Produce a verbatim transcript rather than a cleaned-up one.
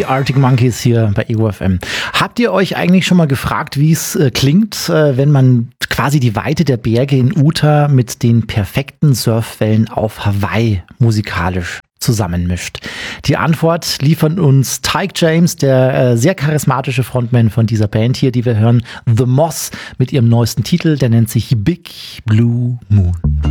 Arctic Monkeys hier bei Ego F M. Habt ihr euch eigentlich schon mal gefragt, wie es äh, klingt, äh, wenn man quasi die Weite der Berge in Utah mit den perfekten Surfwellen auf Hawaii musikalisch zusammenmischt? Die Antwort liefern uns Tyke James, der äh, sehr charismatische Frontman von dieser Band hier, die wir hören, The Moss, mit ihrem neuesten Titel, der nennt sich Big Blue Moon.